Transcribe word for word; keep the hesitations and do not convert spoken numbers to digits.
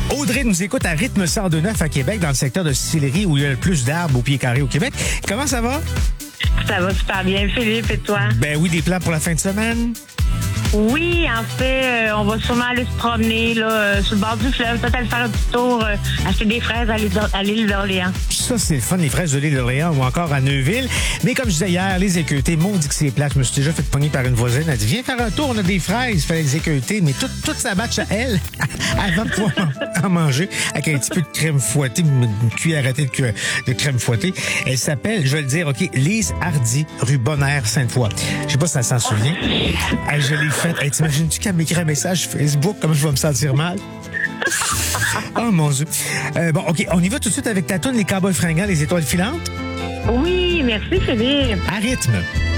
Audrey nous écoute à rythme cent deux neuf à Québec, dans le secteur de Sillery, où il y a le plus d'arbres au pied carré au Québec. Comment ça va? Ça va super bien, Philippe, et toi? Ben oui, des plans pour la fin de semaine? Oui, en fait, euh, on va sûrement aller se promener là, euh, sur le bord du fleuve, peut-être aller faire un petit tour, euh, acheter des fraises à l'île d'Or- à l'île d'Orléans. Ça, c'est le fun, les fraises de l'île d'Orléans ou encore à Neuville. Mais comme je disais hier, les équeutés, m'ont dit que c'est plate. Je me suis déjà fait pogner par une voisine. Elle a dit, viens faire un tour, on a des fraises. Il fallait les équeuter, mais tout, toute sa batch à elle, avant de pouvoir en manger, avec un petit peu de crème fouettée, une cuillère à thé de, cu- de crème fouettée. Elle s'appelle, je vais le dire, OK, Lise Hardy, rue Bonheur, Sainte-Foy. Je sais pas si ça s'en souvient. Hey, je l'ai faite. Hey, t'imagines-tu qu'elle m'écrit un message sur Facebook, comment je vais me sentir mal? Oh mon Dieu. Euh, bon, OK, on y va tout de suite avec ta toune, les Cowboys fringants, les étoiles filantes. Oui, merci, Philippe. À rythme.